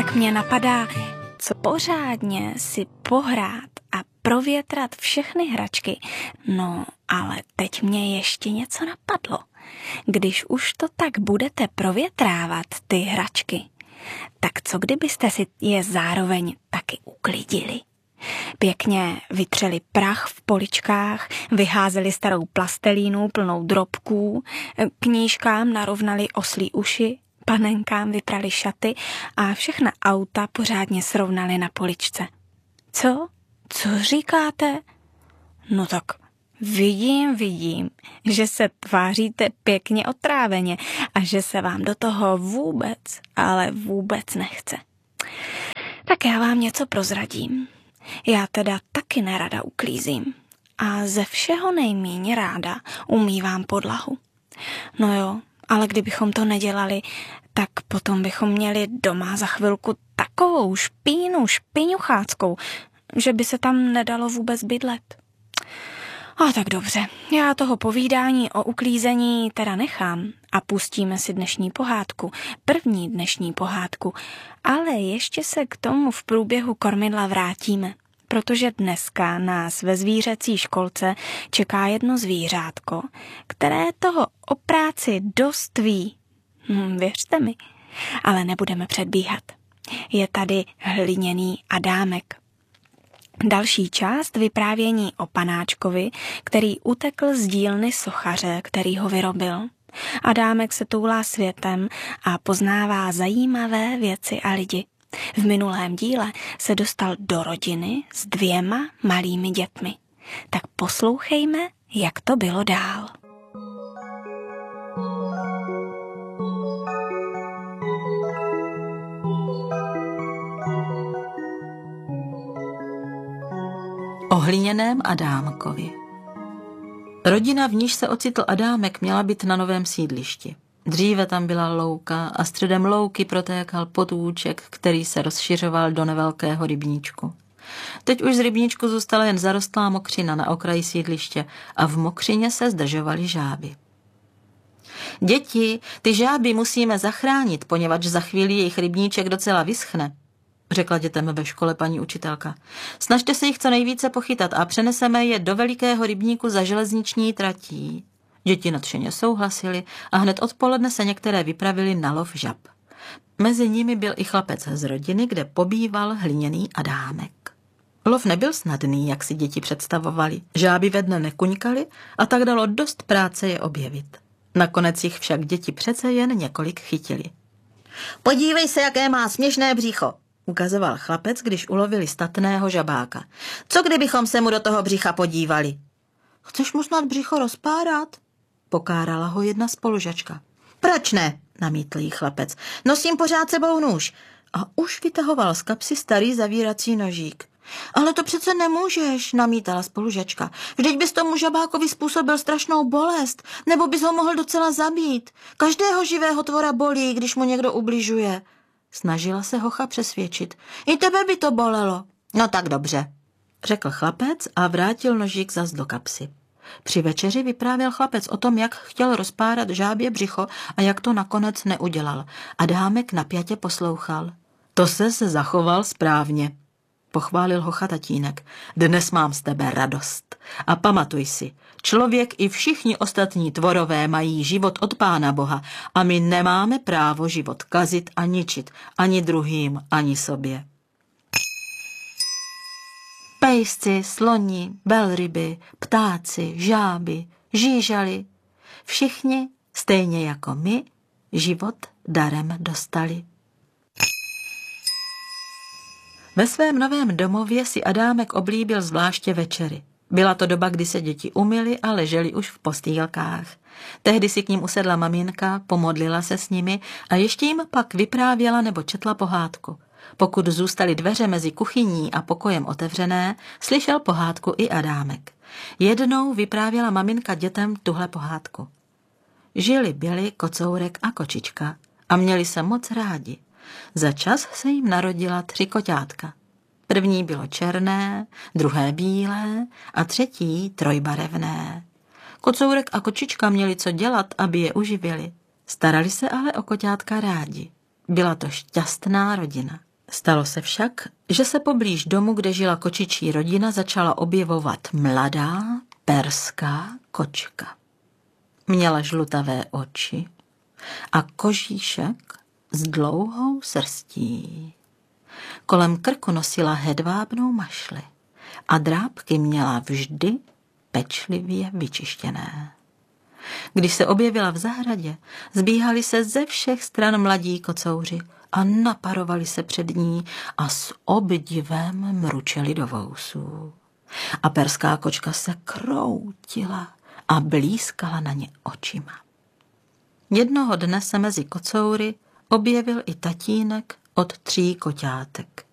tak mě napadá, co pořádně si pohrát a provětrat všechny hračky. No, ale teď mě ještě něco napadlo. Když už to tak budete provětrávat, ty hračky, tak co kdybyste si je zároveň taky uklidili? Pěkně vytřeli prach v poličkách, vyházeli starou plastelínu plnou drobků, knížkám narovnali oslí uši, panenkám vyprali šaty a všechna auta pořádně srovnali na poličce. Co? Co říkáte? No tak vidím, že se tváříte pěkně otráveně a že se vám do toho vůbec, ale vůbec nechce. Tak já vám něco prozradím. Já teda taky nerada uklízím a ze všeho nejméně ráda umývám podlahu. No jo, ale kdybychom to nedělali, tak potom bychom měli doma za chvilku takovou špiňucháckou, že by se tam nedalo vůbec bydlet. A tak dobře, já toho povídání o uklízení teda nechám a pustíme si dnešní pohádku, první dnešní pohádku, ale ještě se k tomu v průběhu kormidla vrátíme, protože dneska nás ve zvířecí školce čeká jedno zvířátko, které toho o práci dost ví. Věřte mi, ale nebudeme předbíhat. Je tady hliněný Adámek. Další část vyprávění o panáčkovi, který utekl z dílny sochaře, který ho vyrobil. Adámek se toulá světem a poznává zajímavé věci a lidi. V minulém díle se dostal do rodiny s 2 malými dětmi. Tak poslouchejme, jak to bylo dál. O hliněném Adámkovi. Rodina, v níž se ocitl Adámek, měla být na novém sídlišti. Dříve tam byla louka a středem louky protékal potůček, který se rozšiřoval do nevelkého rybníčku. Teď už z rybníčku zůstala jen zarostlá mokřina na okraji sídliště a v mokřině se zdržovaly žáby. Děti, ty žáby musíme zachránit, poněvadž za chvíli jejich rybníček docela vyschne, řekla dětem ve škole paní učitelka. Snažte se jich co nejvíce pochytat a přeneseme je do velikého rybníku za železniční tratí. Děti nadšeně souhlasily a hned odpoledne se některé vypravili na lov žab. Mezi nimi byl i chlapec z rodiny, kde pobýval hliněný Adámek. Lov nebyl snadný, jak si děti představovali. Žáby ve dne nekuňkaly a tak dalo dost práce je objevit. Nakonec jich však děti přece jen několik chytili. Podívej se, jaké má směšné břicho, ukazoval chlapec, když ulovili statného žabáka. Co kdybychom se mu do toho břicha podívali? Chceš mu snad břicho rozpárat? Pokárala ho jedna spolužačka. Proč ne? Namítl jí chlapec. Nosím pořád sebou nůž. A už vytahoval z kapsy starý zavírací nožík. Ale to přece nemůžeš, namítala spolužačka. Vždyť bys tomu žabákovi způsobil strašnou bolest, nebo bys ho mohl docela zabít. Každého živého tvora bolí, když mu někdo ubližuje. Snažila se hocha přesvědčit. I tebe by to bolelo. No tak dobře, řekl chlapec a vrátil nožík zas do kapsy. Při večeři vyprávěl chlapec o tom, jak chtěl rozpárat žábě břicho a jak to nakonec neudělal. Adámek napjatě poslouchal. To ses zachoval správně, pochválil hocha tatínek. Dnes mám z tebe radost. A pamatuj si, člověk i všichni ostatní tvorové mají život od Pána Boha a my nemáme právo život kazit a ničit, ani druhým, ani sobě. Pejsci, sloni, velryby, ptáci, žáby, žížaly, všichni, stejně jako my, život darem dostali. Ve svém novém domově si Adámek oblíbil zvláště večery. Byla to doba, kdy se děti umyly a ležely už v postýlkách. Tehdy si k ním usedla maminka, pomodlila se s nimi a ještě jim pak vyprávěla nebo četla pohádku. Pokud zůstaly dveře mezi kuchyní a pokojem otevřené, slyšel pohádku i Adámek. Jednou vyprávěla maminka dětem tuhle pohádku. Byli kocourek a kočička a měli se moc rádi. Za čas se jim narodila 3 koťátka. První bylo černé, druhé bílé a třetí trojbarevné. Kocourek a kočička měli co dělat, aby je uživili. Starali se ale o koťátka rádi. Byla to šťastná rodina. Stalo se však, že se poblíž domu, kde žila kočičí rodina, začala objevovat mladá perská kočka. Měla žlutavé oči a kožíšek s dlouhou srstí. Kolem krku nosila hedvábnou mašli a drápky měla vždy pečlivě vyčištěné. Když se objevila v zahradě, zbíhali se ze všech stran mladí kocouři a naparovali se před ní a s obdivem mručeli do vousů. A perská kočka se kroutila a blízkala na ně očima. Jednoho dne se mezi kocoury objevil i tatínek od 3 koťátek.